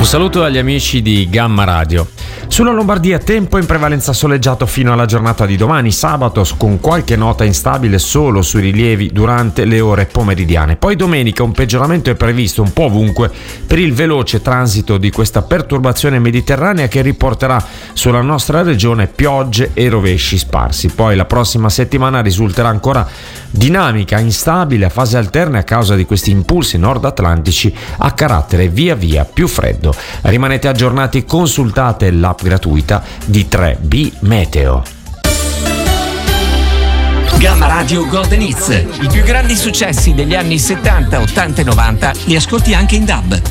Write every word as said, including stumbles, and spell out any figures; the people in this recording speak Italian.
saluto agli amici di Gamma Radio. Sulla Lombardia tempo in prevalenza soleggiato fino alla giornata di domani, sabato, con qualche nota instabile solo sui rilievi durante le ore pomeridiane. Poi domenica un peggioramento è previsto un po' ovunque per il veloce transito di questa perturbazione mediterranea che riporterà sulla nostra regione piogge e rovesci sparsi. Poi la prossima settimana risulterà ancora dinamica, instabile, a fase alterne a causa di questi impulsi nord-atlantici a carattere via via più freddo. Rimanete aggiornati, consultate l'app gratuita di tre B Meteo. Gamma Radio Golden Hits, i più grandi successi degli anni settanta, ottanta e novanta li ascolti anche in D A B.